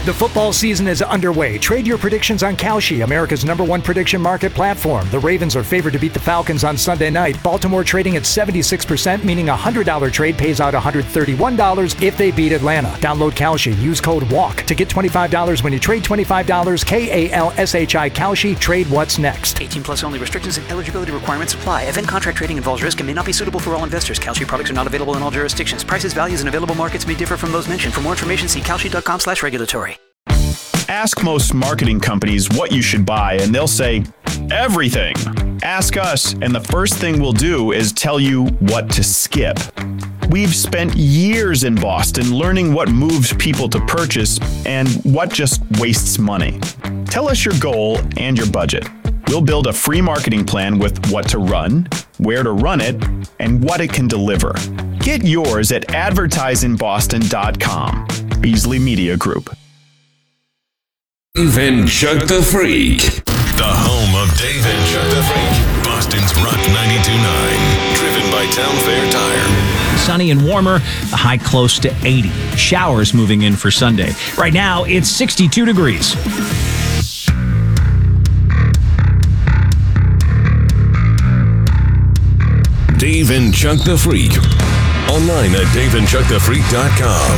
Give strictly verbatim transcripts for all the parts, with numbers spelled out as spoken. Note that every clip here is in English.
The football season is underway. Trade your predictions on Kalshi, America's number one prediction market platform. The Ravens are favored to beat the Falcons on Sunday night. Baltimore trading at seventy-six percent, meaning a one hundred dollars trade pays out one hundred thirty-one dollars if they beat Atlanta. Download Kalshi. Use code WALK to get twenty-five dollars when you trade twenty-five dollars. K A L S H I Kalshi. Trade what's next. eighteen plus only. Restrictions and eligibility requirements apply. Event contract trading involves risk and may not be suitable for all investors. Kalshi products are not available in all jurisdictions. Prices, values, and available markets may differ from those mentioned. For more information, see kalshi.com slash regulatory. Ask most marketing companies what you should buy, and they'll say, everything. Ask us, and the first thing we'll do is tell you what to skip. We've spent years in Boston learning what moves people to purchase and what just wastes money. Tell us your goal and your budget. We'll build a free marketing plan with what to run, where to run it, and what it can deliver. Get yours at advertise in boston dot com. Beasley Media Group. Dave and Chuck the Freak. The home of Dave and Chuck the Freak. Boston's Rock ninety-two point nine. Driven by Town Fair Tire. Sunny and warmer, a high close to eighty. Showers moving in for Sunday. Right now, it's sixty-two degrees. Dave and Chuck the Freak. Online at dave and chuck the freak dot com.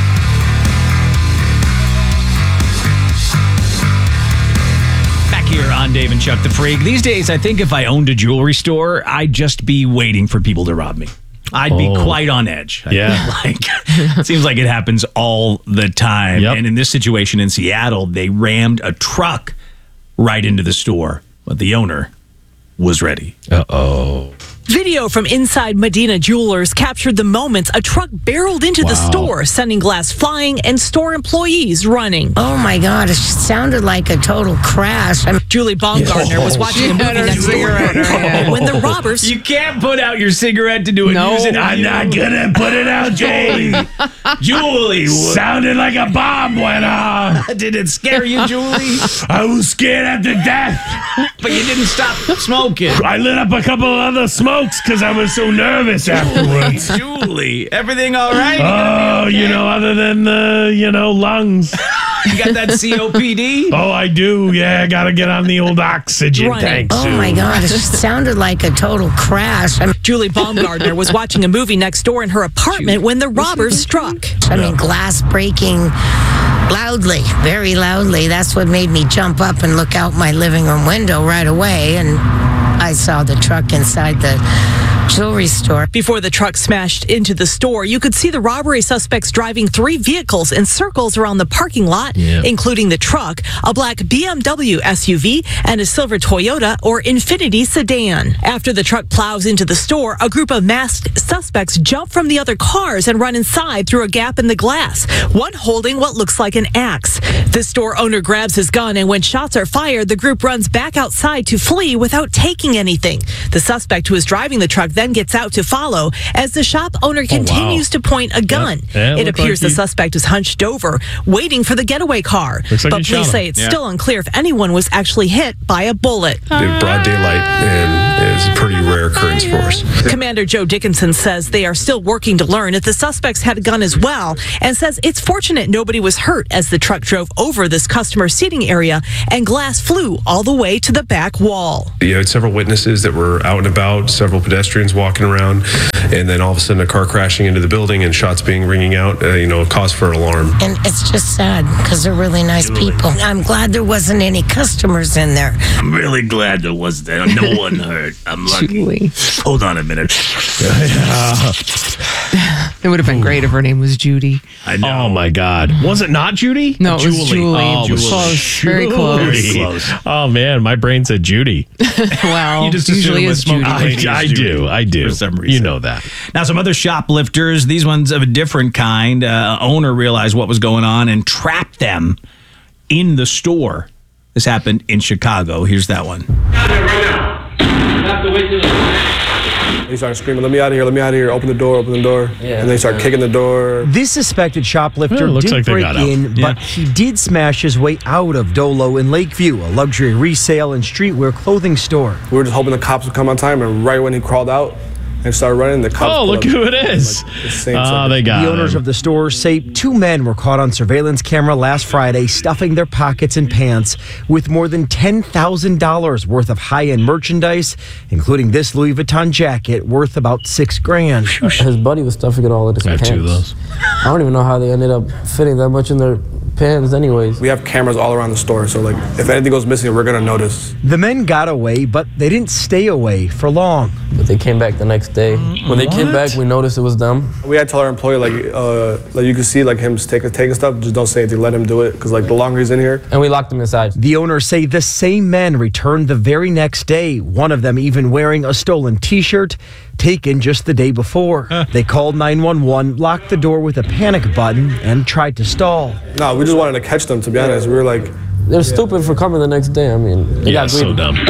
Here on Dave and Chuck the Freak. These days, I think if I owned a jewelry store, I'd just be waiting for people to rob me. I'd be Oh. quite on edge. I Yeah. feel like it seems like it happens all the time. Yep. And in this situation in Seattle, they rammed a truck right into the store, but the owner was ready. Uh-oh. Video from inside Medina Jewelers captured the moments a truck barreled into the Wow. store, sending glass flying and store employees running. Oh my God, it sounded like a total crash. I mean, Julie Baumgartner was watching a movie next door when the robbers... You can't put out your cigarette to do a No. news interview. I'm not gonna put it out, Jay. Julie, Sounded like a bomb went off. did it scare you, Julie? I was scared after death. But you didn't stop smoking. I lit up a couple of other smokes because I was so nervous afterwards. Julie, everything all right? Oh, you know, other than the, you know, lungs. You got that C O P D? Oh, I do. Yeah, I gotta get on the old oxygen Right. tank oh soon. my God, it sounded like a total crash. I mean, Julie Baumgartner was watching a movie next door in her apartment when the robbers struck. I mean, glass breaking loudly, very loudly. That's what made me jump up and look out my living room window right away. And I saw the truck inside the jewelry store. Before the truck smashed into the store, you could see the robbery suspects driving three vehicles in circles around the parking lot, Yeah. including the truck, a black B M W S U V, and a silver Toyota or Infiniti sedan. After the truck plows into the store, a group of masked suspects jump from the other cars and run inside through a gap in the glass, one holding what looks like an axe. The store owner grabs his gun, and when shots are fired, the group runs back outside to flee without taking anything. The suspect who is driving the truck then gets out to follow as the shop owner continues to point a gun. Yeah, it it looked appears like the he- suspect is hunched over, waiting for the getaway car. Looks like but he shot police him. say it's Yeah. still unclear if anyone was actually hit by a bullet. in broad daylight and is a pretty rare occurrence for us. Commander Joe Dickinson says they are still working to learn if the suspects had a gun as well, and says it's fortunate nobody was hurt as the truck drove over this customer seating area and glass flew all the way to the back wall. You had several witnesses that were out and about, several pedestrians walking around, and then all of a sudden a car crashing into the building and shots being ringing out, uh, you know, cause for alarm. And it's just sad because they're really nice people. I'm glad there wasn't any customers in there. I'm really glad there was there. No one hurt. I'm lucky. Hold on a minute. It would have been great if her name was Judy. I know. Oh my God! Was it not Judy? No, it was Julie. Oh, it was Close. Very Julie. close. Close. Oh man, my brain said Judy. Well, You just usually assume a is smoking Judy. I, lady is I Judy do. I do. for some reason. You know that. Now, some other shoplifters, these ones of a different kind, uh, owner realized what was going on and trapped them in the store. This happened in Chicago. Here's that one. They start screaming, "Let me out of here! Let me out of here! Open the door! Open the door!" And they start kicking the door. This suspected shoplifter Yeah, it looks did like they break got out. in, Yeah. but he did smash his way out of Dolo in Lakeview, a luxury resale and streetwear clothing store. We were just hoping the cops would come on time, and right when he crawled out, and started running. The cops Oh, look pulled who up. it is. Like, the same Oh, sucker. they got The owners him. of the store say two men were caught on surveillance camera last Friday stuffing their pockets and pants with more than ten thousand dollars worth of high-end merchandise, including this Louis Vuitton jacket worth about six grand. His buddy was stuffing it all in his I have pants. two of those. I don't even know how they ended up fitting that much in their pants anyways. We have cameras all around the store, so like if anything goes missing, we're gonna notice. The men got away, but they didn't stay away for long. But they came back the next day. When they came back, we noticed it was them. We had to tell our employee like, uh, like you can see like him taking taking stuff. Just don't say anything. Let him do it, because like the longer he's in here. And we locked him inside. The owners say the same men returned the very next day, one of them even wearing a stolen T-shirt taken just the day before. They called nine one one, locked the door with a panic button, and tried to stall. No, we just wanted to catch them, to be honest. We were like... They're stupid for coming the next day. I mean, they Yeah, got so greedy. dumb.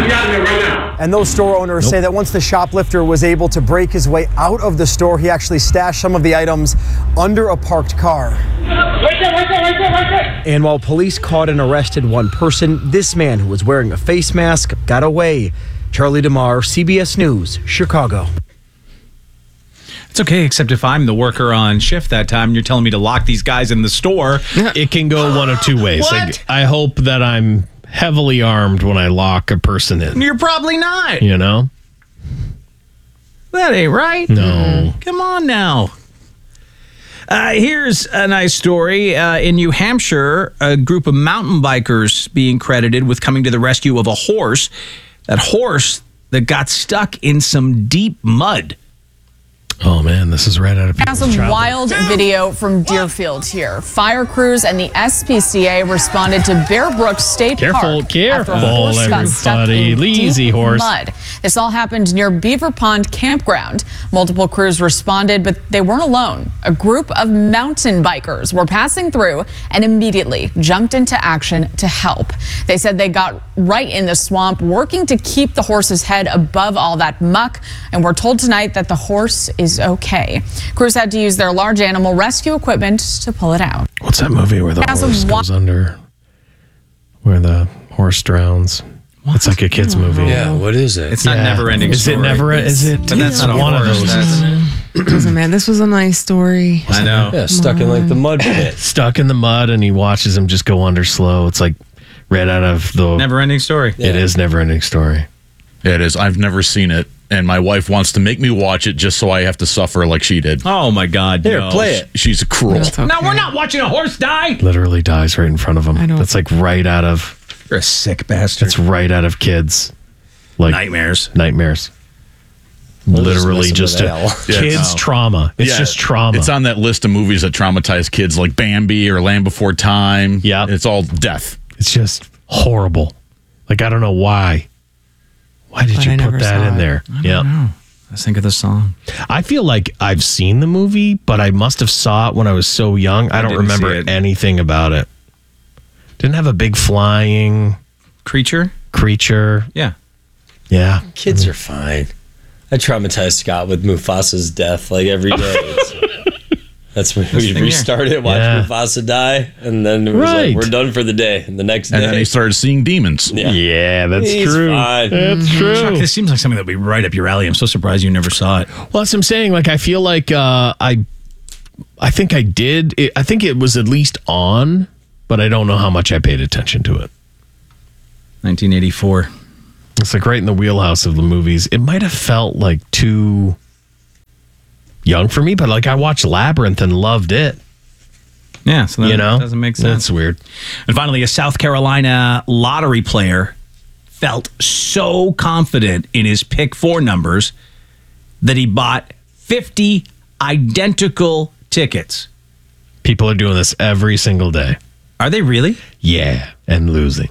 And those store owners say that once the shoplifter was able to break his way out of the store, he actually stashed some of the items under a parked car. Right there, right there, right there, right there. And while police caught and arrested one person, this man who was wearing a face mask got away. Charlie DeMar, C B S News, Chicago. It's okay, except if I'm the worker on shift that time and you're telling me to lock these guys in the store. It can go one of two ways. What? Like, I hope that I'm heavily armed when I lock a person in. You're probably not. You know? That ain't right. No. Come on now. Uh, here's a nice story. Uh, in New Hampshire, a group of mountain bikers being credited with coming to the rescue of a horse. That horse that got stuck in some deep mud. Oh, man, this is right out of Now people's some childhood. wild video from Deerfield here. Fire crews and the S P C A responded to Bear Brook State Careful, Park careful, after a horse got stuck everybody. in Easy, deep horse. mud. This all happened near Beaver Pond Campground. Multiple crews responded, but they weren't alone. A group of mountain bikers were passing through and immediately jumped into action to help. They said they got right in the swamp, working to keep the horse's head above all that muck. And we're told tonight that the horse is okay. Crews had to use their large animal rescue equipment to pull it out. What's that movie where the Now some horse wi- goes under? Where the horse drowns? It's like a kid's movie. Yeah, what is it? It's not Yeah. never ending Is story. it never? Is it? But that's It's not a one of horse. those. That's- Listen, man, this was a nice story. I know. Yeah, stuck in like the mud pit. Stuck in the mud, and he watches him just go under slow. It's like right out of the. Never ending story. It is never ending story. It is. I've never seen it, and my wife wants to make me watch it just so I have to suffer like she did. Oh my God! Here, no. play it. She's cruel. Okay. No, we're not watching a horse die. Literally dies right in front of him. I know. That's like right out of. You're a sick bastard. It's right out of kids. Like Nightmares. Nightmares. We'll just Literally miss just them a with Yeah, kids no. trauma. It's Yeah, just trauma. It's on that list of movies that traumatize kids, like Bambi or Land Before Time. Yeah. It's all death. It's just horrible. Like, I don't know why. Why did But you I put never that saw in it. there? I don't know. Let's think of the song. I feel like I've seen the movie, but I must have saw it when I was so young. I, I don't didn't remember see it. anything about it. Didn't have a big flying Creature? creature. Yeah. Yeah. Kids are fine. I traumatized Scott with Mufasa's death like every day. It's- That's when we thing restarted, watched Yeah. Mufasa die, and then it was Right. like, we're done for the day. And the next day, And then he started seeing demons. yeah. Yeah, that's He's true. fine. That's Chuck, true. this seems like something that would be right up your alley. I'm so surprised you never saw it. Well, that's what I'm saying. Like, I feel like uh, I, I think I did. It, I think it was at least on, but I don't know how much I paid attention to it. nineteen eighty-four. It's like right in the wheelhouse of the movies. It might have felt like too young for me, but like I watched Labyrinth and loved it. Yeah, so that You know, doesn't make sense. That's weird. And finally, a South Carolina lottery player felt so confident in his pick four numbers that he bought fifty identical tickets. People are doing this every single day. Are they really? Yeah, and losing.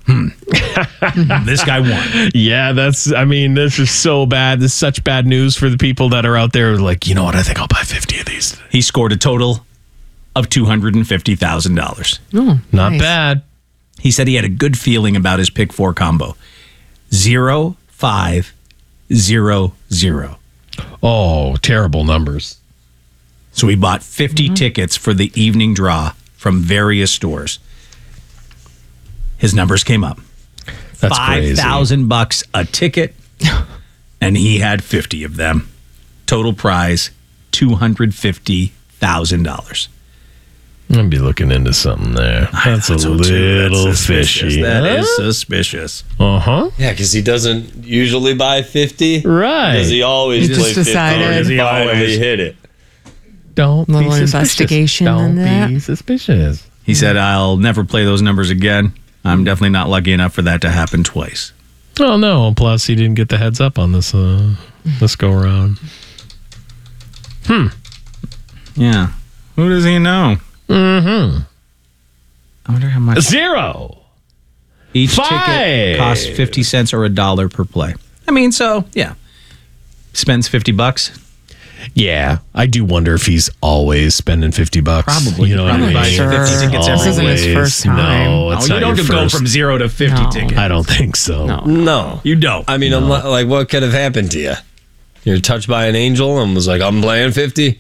This guy won. Yeah, that's, I mean, this is so bad. This is such bad news for the people that are out there like, you know what, I think I'll buy fifty of these. He scored a total of two hundred fifty thousand dollars. Oh, Not nice. bad. He said he had a good feeling about his pick four combo. Zero, five, zero, zero. Oh, terrible numbers. So he bought fifty tickets for the evening draw from various stores. His numbers came up. That's Five crazy. thousand bucks a ticket, and he had fifty of them. Total prize, two hundred fifty thousand dollars. I'm going to be looking into something there. That's a so little That's fishy. That huh? is suspicious. Uh-huh. Yeah, because he doesn't usually buy fifty. Right. Does he always He play just decided. fifty? Or does he Finally always hit it? Don't Little be suspicious. investigation Don't in that. be suspicious. He said, I'll never play those numbers again. I'm definitely not lucky enough for that to happen twice. Oh, no. Plus, he didn't get the heads up on this, uh, this go-around. Hmm. Yeah. Who does he know? Mm-hmm. I wonder how much. Zero. Each Five. ticket costs fifty cents or a dollar per play. I mean, so, yeah. Spends fifty bucks. Yeah, I do wonder if he's always spending fifty bucks. Probably. You know what I Probably mean? buys fifty tickets every This isn't his week. first time. No, it's No, not you don't your go first. from zero to fifty No. tickets. I don't think so. No. No. You don't. I mean, I'm li- like, what could have happened to you? You're touched by an angel and was like, I'm playing fifty?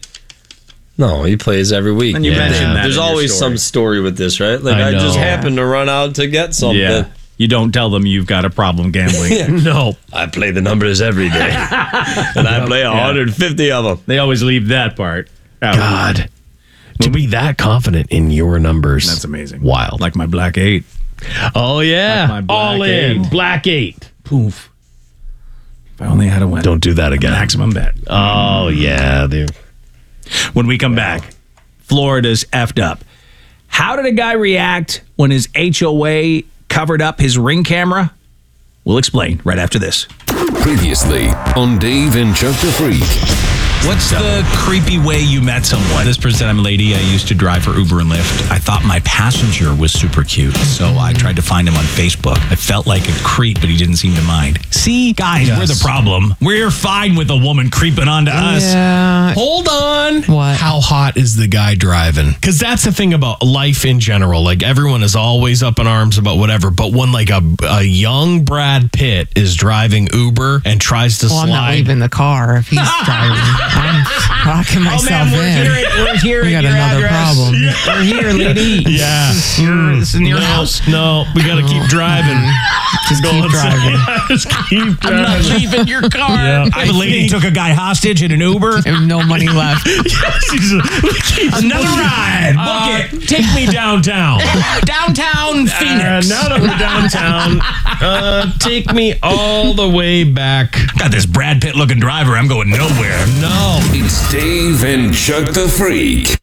No, he plays every week. And you Yeah. mentioned that There's in your always story. some story with this, right? Like, I I, just know. happened to run out to get something. Yeah. You don't tell them you've got a problem gambling. No. I play the numbers every day. And I play one hundred fifty of them. They always leave that part out. God. To be that confident in your numbers. That's amazing. Wild. Like my black eight. Oh, yeah. Like my black All in. eight. Black eight. Poof. If I only had a win. Don't do that again. Maximum bet. Oh, yeah. Dude. When we come back, Florida's effed up. How did a guy react when his H O A covered up his Ring camera? We'll explain right after this. Previously on Dave and Chuck the Freak. What's the creepy way you met someone? This person, I'm a lady. I used to drive for Uber and Lyft. I thought my passenger was super cute, so I tried to find him on Facebook. I felt like a creep, but he didn't seem to mind. See, guys, Yes. we're the problem. We're fine with a woman creeping onto us. Yeah. Hold on. What? How hot is the guy driving? Because that's the thing about life in general. Like, everyone is always up in arms about whatever. But when, like, a, a young Brad Pitt is driving Uber and tries to Well, I'm not slide. leaving the car if he's driving. I'm locking myself we're in. here. at- We're here. We at got your another address. problem. We're here, lady. Yeah. This is your, this is in your no, house. No, we got to keep driving. Just keep driving. Just keep driving. I'm not leaving your car. Yeah. I believe he took a guy hostage in an Uber. I have no money left. Yes, he's a- keeps Another looking. ride. Uh, Book it. Take me downtown. Downtown Phoenix. Uh, now that we're downtown, uh, take me all the way back. Got this Brad Pitt looking driver. I'm going nowhere. No. It's Dave and Chuck the Freak.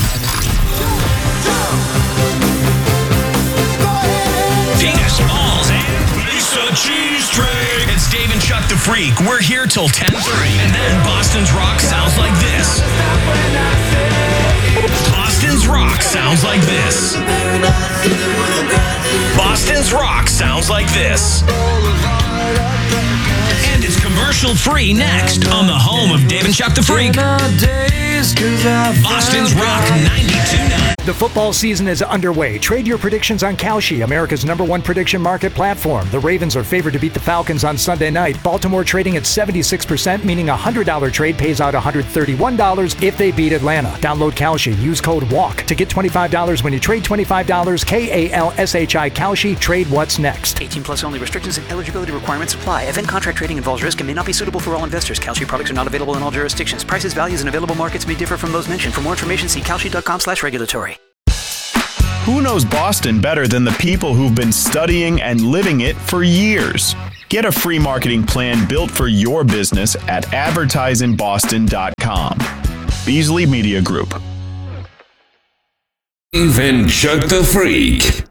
Venus balls and Lisa Cheese Tray. It's Dave and Chuck the Freak. We're here till ten thirty. And then Boston's Rock sounds like this. Boston's Rock sounds like this. Boston's Rock sounds like this. And it's commercial free next on the home of Dave and Chuck the Freak. Boston's Rock ninety-two point nine. The football season is underway. Trade your predictions on Kalshi, America's number one prediction market platform. The Ravens are favored to beat the Falcons on Sunday night. Baltimore trading at seventy-six percent, meaning a one hundred dollars trade pays out one hundred thirty-one dollars if they beat Atlanta. Download Kalshi. Use code WALK to get twenty-five dollars when you trade twenty-five dollars. K A L S H I Kalshi. Trade what's next. eighteen plus only. Restrictions and eligibility requirements apply. Event contract trading involves risk and may not be suitable for all investors. Kalshi products are not available in all jurisdictions. Prices, values, and available markets may differ from those mentioned. For more information, see kalshi.com slash regulatory. Who knows Boston better than the people who've been studying and living it for years? Get a free marketing plan built for your business at advertise in boston dot com. Beasley Media Group. Dave and Chuck the Freak.